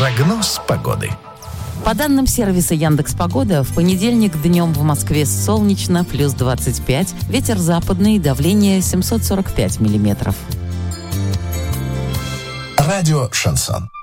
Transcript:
Прогноз погоды. По данным сервиса Яндекс.Погода, в понедельник днем в Москве солнечно, плюс 25, ветер западный, давление 745 миллиметров. Радио «Шансон».